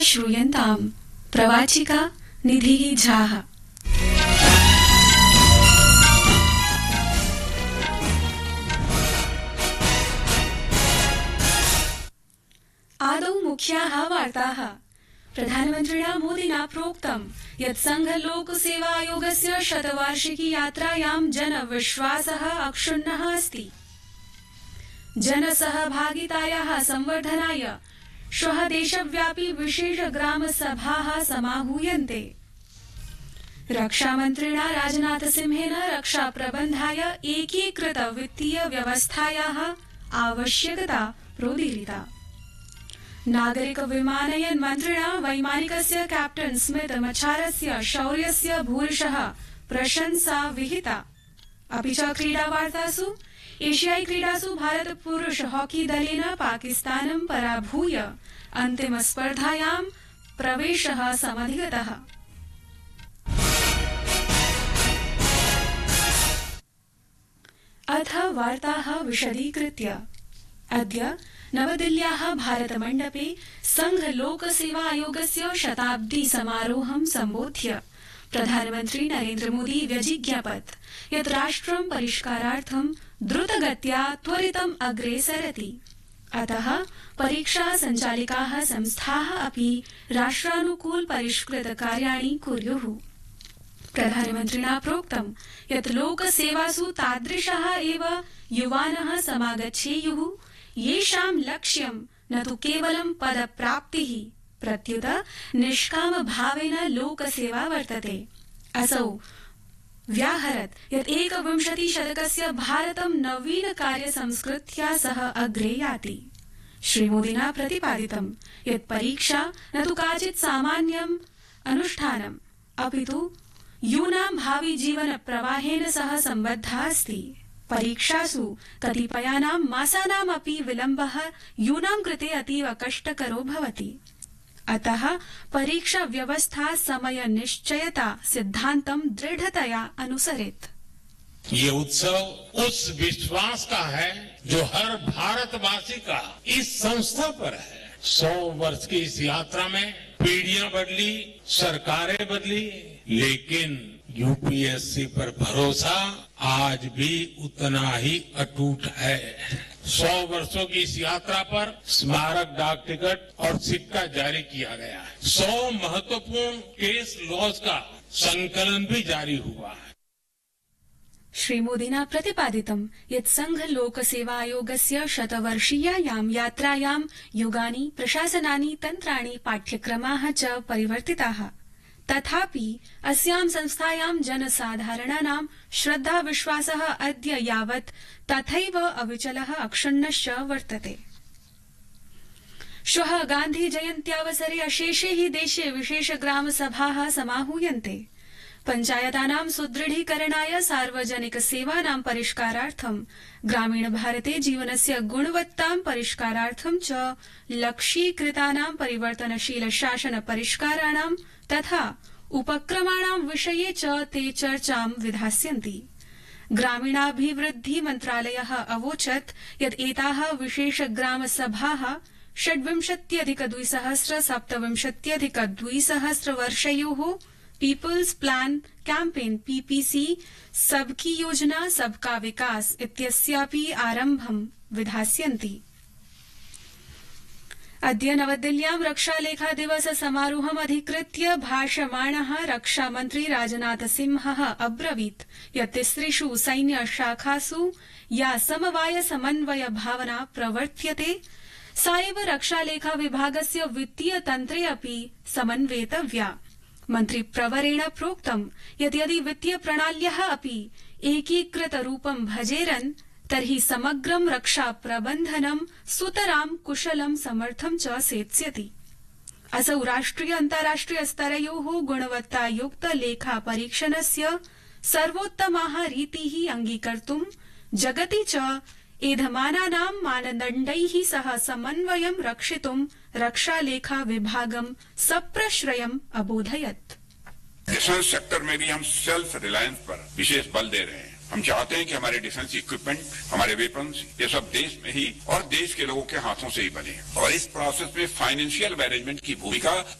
श्रूयन्ताम् प्रवाचिका निधिः झाः। आदौ मुख्याः वार्ताः। प्रधानमन्त्रिणा मोदिना प्रोक्तं यत् संघ लोक सेवा आयोगस्य शतवार्षिकी यात्रायां जनविश्वासः अक्षुण्णः अस्ति। जनसहभागितायाः संवर्धनाय श्वः देशव्यापी विशेष ग्राम सभाः समाहूयन्ते। रक्षामन्त्रिणा राजनाथसिंहेन रक्षा प्रबन्धाय एकीकृत वित्तीय व्यवस्थायाः आवश्यकता प्रोदीरिता। नागरिक विमानयन मन्त्रिणा वैमानिकस्य कैप्टन स्मिथ मछारस्य शौर्यस्य भूरिशः प्रशंसा विहिता। अपि च क्रीडावार्तासु एशियाई क्रीडासु भारत पुरुष हॉकी दलेन पाकिस्तानं पराभूय अन्तिम स्पर्धायां प्रवेशः समधिगतः। अथ वार्ताः विशदीकृत्य। अद्य नवदिल्ल्याः भारतमण्डपे संघ लोक सेवा आयोगस्य शताब्दी समारोहं सम्बोध्य प्रधानमन्त्री नरेन्द्र मोदी व्यजिज्ञापत् यत् राष्ट्रं परिष्कारार्थं द्रुतगत्या त्वरितम् अग्रे सरति। अतः परीक्षा सञ्चालिकाः संस्थाः अपि राष्ट्रानुकूल परिष्कृत कार्याणि कुर्युः। प्रधानमन्त्रिणा प्रोक्तं यत् लोकसेवासु तादृशाः एव युवानः समागच्छेयुः येषां लक्ष्यं न तु केवलं पदप्राप्तिः प्रत्युत निष्काम भावेन लोकसेवा वर्तते। असौ व्याहरत् यत् 21 शतकस्य भारतं नवीन कार्य संस्कृत्या सह अग्रे याति। श्रीमोदिना प्रतिपादितं यत् परीक्षा न तु काचित् सामान्यम् अनुष्ठानम् अपितु यूनां भावि जीवन प्रवाहेन सह सम्बद्धा अस्ति। परीक्षासु कतिपयानां मासानाम् अपि विलम्बः यूनां कृते अतीव कष्टकरो भवति। अतः परीक्षा व्यवस्था समय निश्चयता सिद्धांतं दृढ़तया अनुसरेत्। ये उत्सव उस विश्वास का है जो हर भारतवासी का इस संस्था पर है। 100 वर्ष की इस यात्रा में पीढ़ियां बदली, सरकारें बदली, लेकिन यूपीएससी पर भरोसा आज भी उतना ही अटूट है। 100 वर्षों की इस यात्रा पर स्मारक डाक टिकट और सिक्का जारी किया गया है। 100 महत्वपूर्ण केस लॉज का संकलन भी जारी हुआ है। श्रीमोदिना प्रतिपादितं यत् संघ लोक सेवा आयोगस्य शतवर्षीयायां यात्रायां युगानि प्रशासनानि तन्त्राणि पाठ्यक्रमाः च परिवर्तिताः। तथापि अस्यां संस्थायां जनसाधारणानां श्रद्धा विश्वासः अद्य यावत् तथैव अविचलः अक्षुण्णश्च वर्तते। श्वः गान्धी जयन्त्यावसरे अशेषे हि देशे विशेष ग्राम सभाः समाहूयन्ते। पञ्चायतानां सुदृढीकरणाय सार्वजनिक सेवानां परिष्कारार्थं ग्रामीण भारते जीवनस्य गुणवत्तां परिष्कारार्थं च लक्ष्यीकृतानां परिवर्तनशील शासन परिष्काराणां तथा उपक्रमाणां विषये च ते चर्चां विधास्यन्ति। ग्रामीणाभिवृद्धि मन्त्रालयः अवोचत् यत् एताः विशेष ग्राम सभाः 26,227 वर्षयोः पीपल्स प्लान कैंपेन पीपीसी सबकी योजना सबका विकास इत्यस्यापि आरम्भं विधास्यन्ति। अद्य नवदिल्ल्यां रक्षालेखा दिवस समारोहम् अधिकृत्य भाषमाणः रक्षामन्त्री राजनाथसिंहः अब्रवीत् यत् तिसृषु सैन्य शाखासु या समवाय समन्वय भावना प्रवर्त्यते सा एव रक्षालेखा विभागस्य वित्तीय तन्त्रे अपि समन्वेतव्या। मन्त्री प्रवरेण प्रोक्तं यत् यदि वित्तीय प्रणाल्यः अपि एकीकृत रूपं भजेरन् तर्हि समग्रं रक्षा प्रबन्धनं सुतरां कुशलं समर्थं च सेत्स्यति। असौ राष्ट्रिय अन्ताराष्ट्रिय स्तरयोः गुणवत्तायुक्त लेखा परीक्षणस्य सर्वोत्तमाः रीतिः अङ्गीकर्तुं जगति च एधमानानां मानदण्डैः सह समन्वयं रक्षितुं रक्षालेखा विभागं सप्रश्रयम् अबोधयत्। नेशनल सेक्टर में भी हम सेल्फ रिलायंस पर विशेष बल दे रहे हैं। हम चाहते हैं कि हमारे डिफेंस इक्विपमेंट, हमारे वेपन्स, ये सब देश में ही और देश के लोगों के हाथों से ही बने और इस प्रोसेस में फाइनेंशियल मैनेजमेंट की भूमिका